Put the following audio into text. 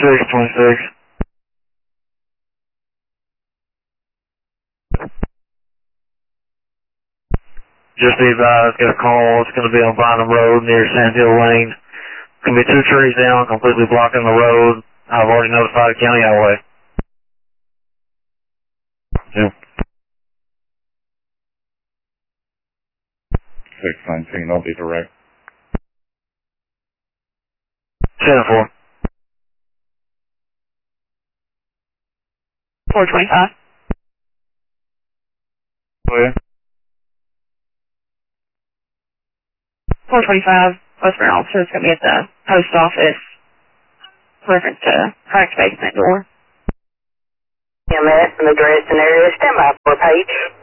2626. Just be advised, got a call. It's going to be on Bynum Road near Sandhill Lane. Going to be 2 trees down, completely blocking the road. I've already notified the county highway. Yeah. 619, I'll be direct. 10-4. 425. Oh yeah? 425, Western officer is going to be at the post office. Reference to crack space in that door. MS and address and area, stand by for page.